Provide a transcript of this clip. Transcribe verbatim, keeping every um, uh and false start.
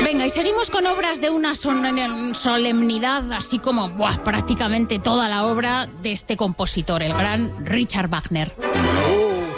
Venga, y seguimos con obras de una solemnidad, así como buah, prácticamente toda la obra de este compositor, el gran Richard Wagner.